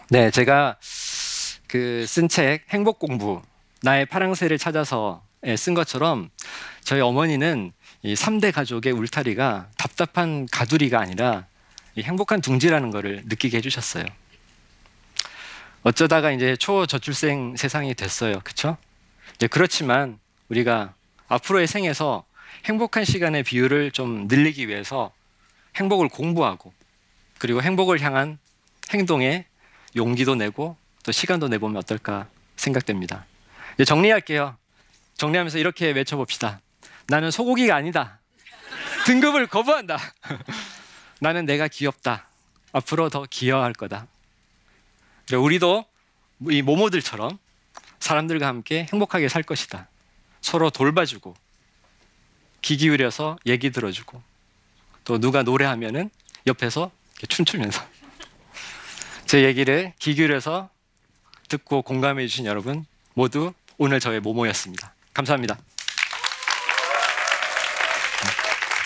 네, 제가 쓴 책 행복 공부 나의 파랑새를 찾아서에 쓴 것처럼 저희 어머니는 이 3대 가족의 울타리가 답답한 가두리가 아니라 이 행복한 둥지라는 것을 느끼게 해주셨어요. 어쩌다가 이제 초저출생 세상이 됐어요. 그렇죠? 이제 그렇지만 우리가 앞으로의 생에서 행복한 시간의 비율을 좀 늘리기 위해서 행복을 공부하고 그리고 행복을 향한 행동에 용기도 내고 또 시간도 내보면 어떨까 생각됩니다. 이제 정리할게요. 정리하면서 이렇게 외쳐봅시다. 나는 소고기가 아니다. 등급을 거부한다. 나는 내가 귀엽다. 앞으로 더 귀여워할 거다. 우리도 이 모모들처럼 사람들과 함께 행복하게 살 것이다. 서로 돌봐주고 귀 기울여서 얘기 들어주고 또 누가 노래하면은 옆에서 이렇게 춤추면서 제 얘기를 귀 기울여서 듣고 공감해 주신 여러분 모두 오늘 저의 모모였습니다. 감사합니다.